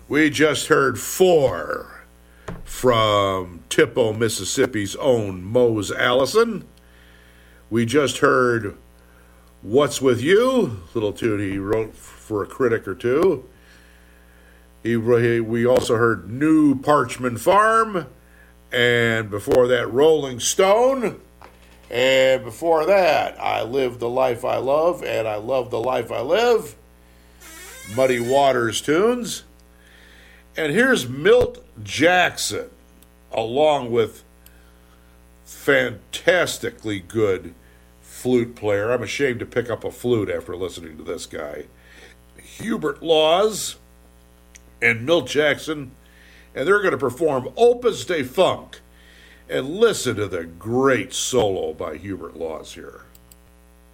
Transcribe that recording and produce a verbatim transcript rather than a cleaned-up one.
We just heard four from Tippo, Mississippi's own Mose Allison. We just heard What's With You, little tune he wrote for a critic or two. He, we also heard New Parchman Farm, and before that, Rolling Stone. And before that, I Live the Life I Love, and I Love the Life I Live. Muddy Waters tunes. And here's Milt Jackson, along with fantastically good flute player. I'm ashamed to pick up a flute after listening to this guy. Hubert Laws and Milt Jackson, and they're going to perform Opus de Funk. And listen to the great solo by Hubert Laws here.